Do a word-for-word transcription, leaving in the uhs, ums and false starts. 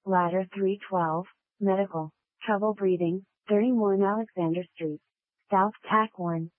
Ladder three twelve, Medical, Trouble Breathing, thirty-one Alexander Street, South Tack one.